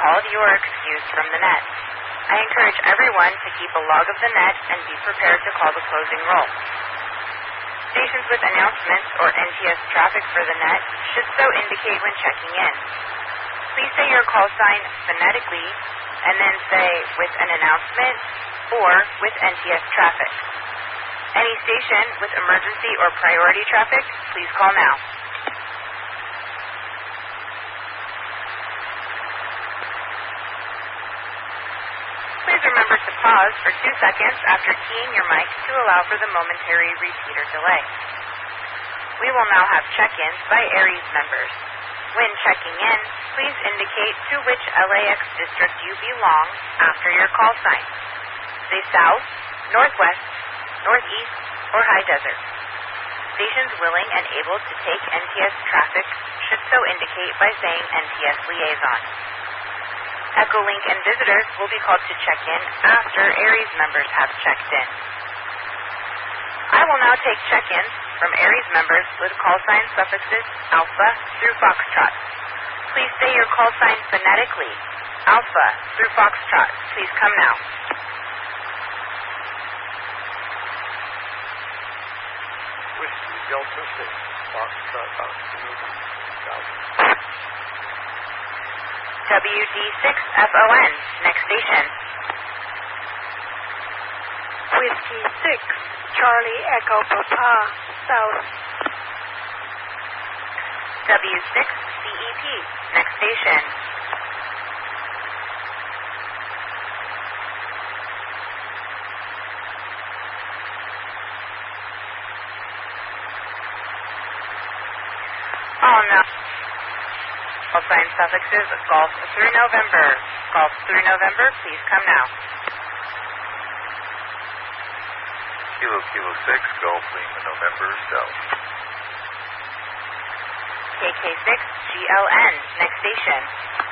called, you are excused from the net. I encourage everyone to keep a log of the net and be prepared to call the closing roll. Stations with announcements or NTS traffic for the net should so indicate when checking in. Please say your call sign phonetically and then say with an announcement or with NTS traffic. Any station with emergency or priority traffic, please call now. Please remember to pause for 2 seconds after keying your mic to allow for the momentary repeater delay. We will now have check-ins by Aries members. When checking in, please indicate to which LAX district you belong after your call sign. Say South, Northwest, Northeast, or High Desert. Stations willing and able to take NTS traffic should so indicate by saying NTS Liaison. Echolink and visitors will be called to check in after Aries members have checked in. I will now take check-ins from Aries members with call sign suffixes Alpha through Foxtrot. Please say your call sign phonetically. Alpha through Foxtrot. Please come now. Whiskey Delta 6, Foxtrot Alpha. WD6FON, next station. Whiskey 6, Charlie Echo Papa, South. W6CEP, next station. Oh no. Call sign suffixes Golf through November. Golf through November, please come now. Kilo 6, Golf Lima November, South. KK6GLN, next station.